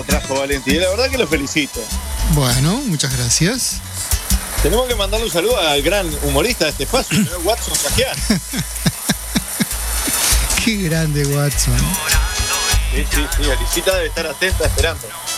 trajo Valentín. La verdad que lo felicito. Bueno, muchas gracias. Tenemos que mandarle un saludo al gran humorista de este espacio, el señor Watson Sajian. Qué grande, Watson. Sí, Alicita debe estar atenta esperando.